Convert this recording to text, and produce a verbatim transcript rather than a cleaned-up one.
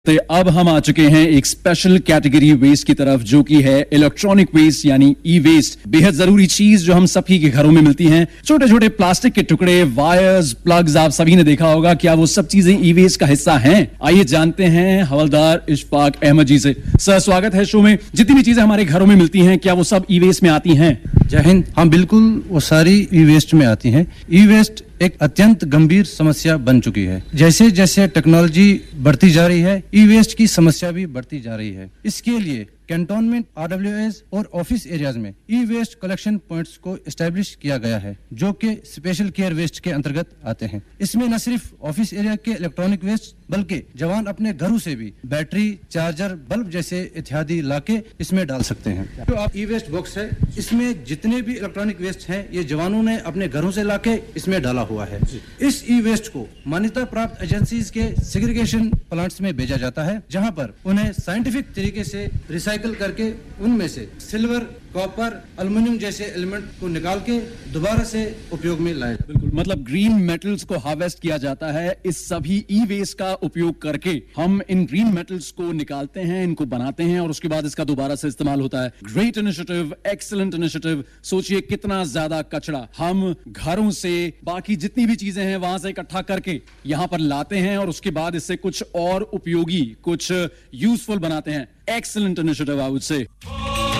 तो अब हम आ चुके हैं एक स्पेशल कैटेगरी वेस्ट की तरफ, जो कि है इलेक्ट्रॉनिक वेस्ट यानी ई वेस्ट। बेहद जरूरी चीज जो हम सभी के घरों में मिलती हैं, छोटे छोटे प्लास्टिक के टुकड़े, वायर्स, प्लग्स, आप सभी ने देखा होगा। क्या वो सब चीजें ई वेस्ट का हिस्सा हैं? आइए जानते हैं हवलदार इशफाक अहमद जी से। सर, स्वागत है शो में। जितनी भी चीजें हमारे घरों में मिलती हैं, क्या वो सब ई वेस्ट में आती हैं? जय हिंद। हाँ, बिल्कुल, वो सारी ई वेस्ट में आती हैं। ई वेस्ट एक अत्यंत गंभीर समस्या बन चुकी है। जैसे जैसे टेक्नोलॉजी बढ़ती जा रही है, ई वेस्ट की समस्या भी बढ़ती जा रही है। इसके लिए कैंटोनमेंट, आरडब्ल्यूएस और ऑफिस एरियाज में ई वेस्ट कलेक्शन पॉइंट्स को एस्टैब्लिश किया गया है, जो कि स्पेशल केयर वेस्ट के अंतर्गत आते हैं। इसमें न सिर्फ ऑफिस एरिया के इलेक्ट्रॉनिक वेस्ट, बल्कि जवान अपने घरों से भी बैटरी, चार्जर, बल्ब जैसे इत्यादि लाके इसमें डाल सकते हैं। जो आप ई वेस्ट बॉक्स है, इसमें जितने भी इलेक्ट्रॉनिक वेस्ट हैं, ये जवानों ने अपने घरों से लाके इसमें डाला हुआ है। इस ई वेस्ट को मान्यता प्राप्त एजेंसीज के सेग्रीगेशन प्लांट्स में भेजा जाता है, जहां पर उन्हें साइंटिफिक तरीके से रिसाइकल करके उनमें से सिल्वर, कॉपर, एल्युमिनियम जैसे एलिमेंट को निकाल के दोबारा से उपयोग में लाया जाता है। बिल्कुल, मतलब ग्रीन मेटल्स को हार्वेस्ट किया जाता है। इस सभी ई वेस्ट का उपयोग करके हम इन ग्रीन मेटल्स को निकालते हैं, इनको बनाते हैं और उसके बाद इसका दोबारा से इस्तेमाल होता है। Great initiative, excellent initiative. सोचिए कितना ज्यादा कचरा हम घरों से, बाकी जितनी भी चीजें हैं वहां से इकट्ठा करके यहाँ पर लाते हैं और उसके बाद इससे कुछ और उपयोगी, कुछ यूजफुल बनाते हैं। Excellent initiative, I would say.